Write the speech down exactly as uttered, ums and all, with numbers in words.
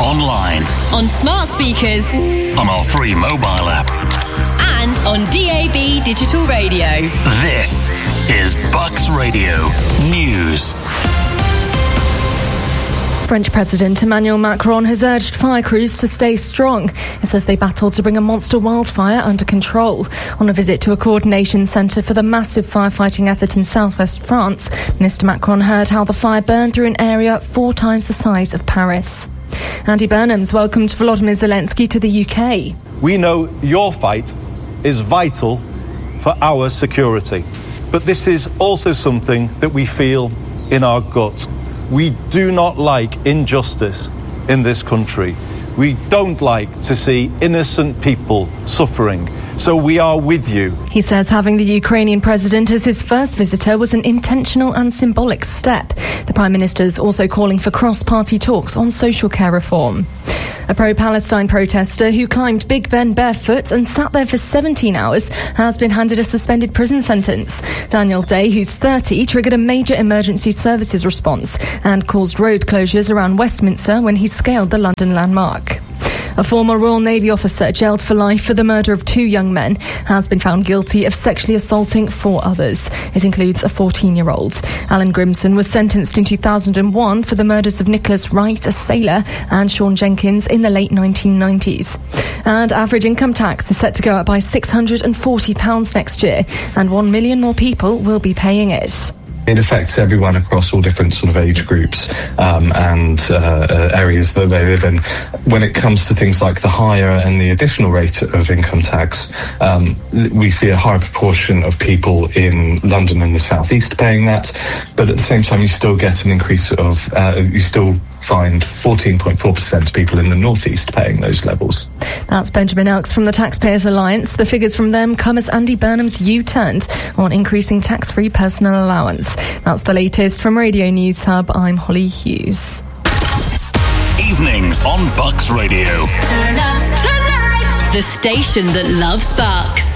online, on smart speakers, on our free mobile app, and on D A B digital radio. This is Bucks Radio News. French President Emmanuel Macron has urged fire crews to stay strong. It says they battled to bring a monster wildfire under control. On a visit to a coordination centre for the massive firefighting effort in southwest France, Minister Macron heard how the fire burned through an area four times the size of Paris. Andy Burnham's welcomed Volodymyr Zelensky to the U K. We know your fight is vital for our security, but this is also something that we feel in our gut. We do not like injustice in this country. We don't like to see innocent people suffering. So we are with you. He says having the Ukrainian president as his first visitor was an intentional and symbolic step. The Prime Minister is also calling for cross-party talks on social care reform. A pro-Palestine protester who climbed Big Ben barefoot and sat there for seventeen hours has been handed a suspended prison sentence. Daniel Day, who's thirty, triggered a major emergency services response and caused road closures around Westminster when he scaled the London landmark. A former Royal Navy officer jailed for life for the murder of two young men has been found guilty of sexually assaulting four others. It includes a fourteen-year-old. Alan Grimson was sentenced in two thousand one for the murders of Nicholas Wright, a sailor, and Sean Jenkins in the late nineteen nineties. And average income tax is set to go up by six hundred forty pounds next year, and one million more people will be paying it. It affects everyone across all different sort of age groups um, and uh, uh, areas that they live in. When it comes to things like the higher and the additional rate of income tax, um, we see a higher proportion of people in London and the South East paying that. But at the same time, you still get an increase of, uh, you still find fourteen point four percent people in the North East paying those levels. That's Benjamin Elks from the Taxpayers Alliance. The figures from them come as Andy Burnham's U-turned on increasing tax-free personal allowance. That's the latest from Radio News Hub. I'm Holly Hughes. Evenings on Bucks Radio. Turn up the night. The station that loves Bucks.